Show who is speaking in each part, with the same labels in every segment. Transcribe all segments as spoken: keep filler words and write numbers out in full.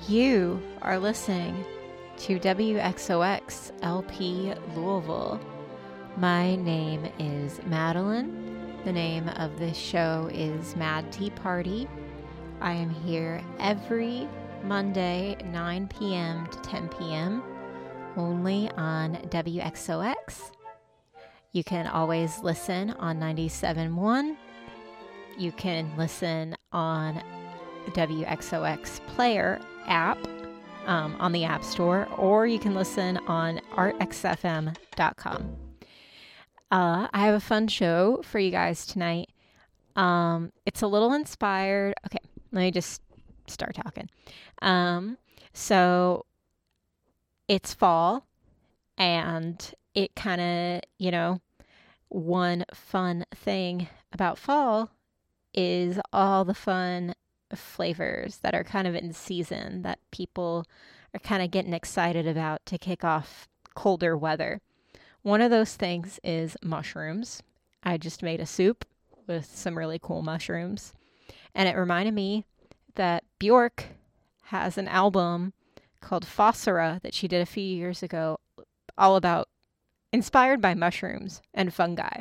Speaker 1: You are listening to W X O X L P Louisville. My name is Madeline. The name of this show is Mad Tea Party. I am here every Monday, nine p.m. to ten p.m., only on W X O X. You can always listen on ninety-seven point one. You can listen on W X O X Player app um, on the App Store, or you can listen on art x f m dot com. Uh, I have a fun show for you guys tonight. Um, it's a little inspired. Okay, let me just start talking. Um, so it's fall, and it kind of, you know, one fun thing about fall is all the fun flavors that are kind of in season that people are kind of getting excited about to kick off colder weather. One of those things is mushrooms. I just made a soup with some really cool mushrooms, and it reminded me that Bjork has an album called Fossera that she did a few years ago, all about inspired by mushrooms and fungi.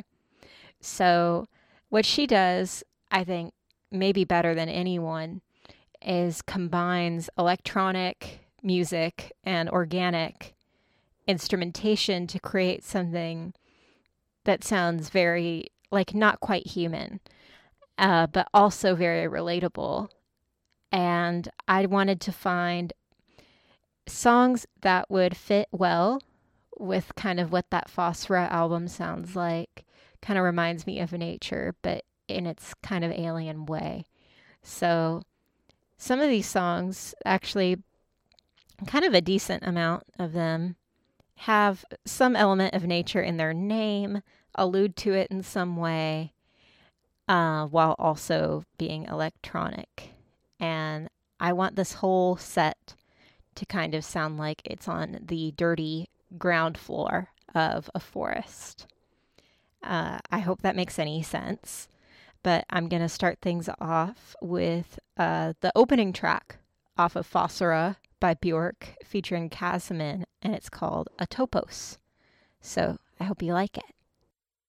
Speaker 1: So what she does, I think, maybe better than anyone, is combines electronic music and organic instrumentation to create something that sounds very, like, not quite human, uh, but also very relatable. And I wanted to find songs that would fit well with kind of what that Fossera album sounds like. Kind of reminds me of nature, but in its kind of alien way. So some of these songs, actually, kind of a decent amount of them, have some element of nature in their name, allude to it in some way, uh, while also being electronic. And I want this whole set to kind of sound like it's on the dirty ground floor of a forest. Uh, I hope that makes any sense. But I'm going to start things off with uh, the opening track off of Fossera by Bjork featuring Kazamin, and it's called Atopos. So I hope you like it.